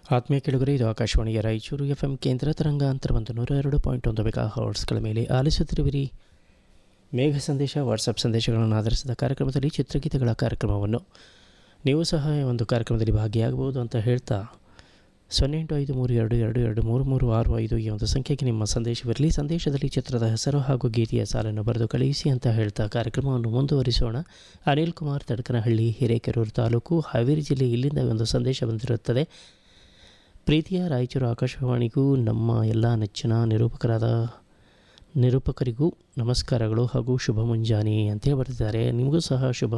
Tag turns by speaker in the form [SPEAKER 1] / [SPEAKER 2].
[SPEAKER 1] ಆತ್ಮೀಯ ಕೆಳಗರೆ, ಇದು ಆಕಾಶವಾಣಿಯ ರಾಯಚೂರು FM ಕೇಂದ್ರ ತರಂಗಾಂತರ 102.1 ಮೆಗಾ ಹರ್ಟ್ಸ್ಗಳ ಮೇಲೆ ಆಲಿಸುತ್ತಿರುವಿರಿ. ಮೇಘ ಸಂದೇಶ ವಾಟ್ಸಪ್ ಸಂದೇಶಗಳನ್ನು ಆಧರಿಸಿದ ಕಾರ್ಯಕ್ರಮದಲ್ಲಿ ಚಿತ್ರಗೀತೆಗಳ ಕಾರ್ಯಕ್ರಮವನ್ನು ನೀವು ಸಹ ಒಂದು ಕಾರ್ಯಕ್ರಮದಲ್ಲಿ ಭಾಗಿಯಾಗಬಹುದು ಅಂತ ಹೇಳ್ತಾ 0853222336 ಈ ಒಂದು ಸಂಖ್ಯೆಗೆ ನಿಮ್ಮ ಸಂದೇಶವಿರಲಿ. ಸಂದೇಶದಲ್ಲಿ ಚಿತ್ರದ ಹೆಸರು ಹಾಗೂ ಗೀತೆಯ ಸಾಲನ್ನು ಬರೆದು ಕಳುಹಿಸಿ ಅಂತ ಹೇಳ್ತಾ ಕಾರ್ಯಕ್ರಮವನ್ನು ಮುಂದುವರಿಸೋಣ. ಅನಿಲ್ ಕುಮಾರ್, ತಡಕನಹಳ್ಳಿ, ಹಿರೇಕೆರೂರು ತಾಲೂಕು, ಹಾವೇರಿ ಜಿಲ್ಲೆ, ಇಲ್ಲಿಂದ ಒಂದು ಸಂದೇಶ ಬಂದಿರುತ್ತದೆ. ಪ್ರೀತಿಯ ರಾಯಚೂರು ಆಕಾಶವಾಣಿಗೂ ನಮ್ಮ ಎಲ್ಲ ನೆಚ್ಚಿನ ನಿರೂಪಕರಿಗೂ ನಮಸ್ಕಾರಗಳು ಹಾಗೂ ಶುಭ ಮುಂಜಾನೆ ಅಂತೇಳಿ ಬರೆದಿದ್ದಾರೆ. ನಿಮಗೂ ಸಹ ಶುಭ